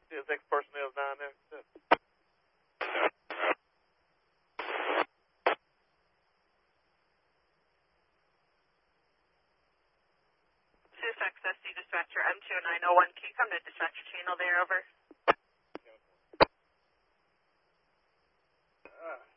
CSX personnel down there. CSX SD dispatcher M2901, can you come to dispatcher channel there, over?